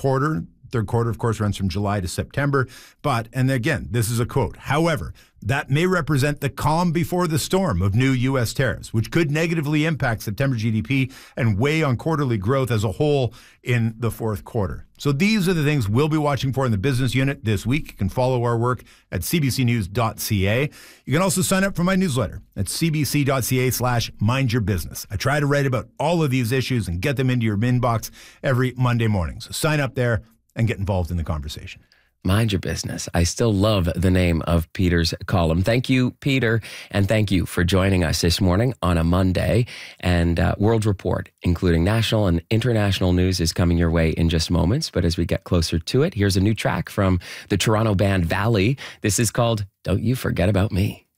quarter. Third quarter, of course, runs from July to September. But, and again, this is a quote, however, that may represent the calm before the storm of new U.S. tariffs, which could negatively impact September GDP and weigh on quarterly growth as a whole in the fourth quarter. So these are the things we'll be watching for in the business unit this week. You can follow our work at cbcnews.ca. You can also sign up for my newsletter at cbc.ca/mindyourbusiness. I try to write about all of these issues and get them into your inbox every Monday morning. So sign up there and get involved in the conversation. Mind your business. I still love the name of Peter's column. Thank you, Peter, and thank you for joining us this morning on a Monday. And World Report, including national and international news, is coming your way in just moments. But as we get closer to it, here's a new track from the Toronto band Valley. This is called Don't You Forget About Me.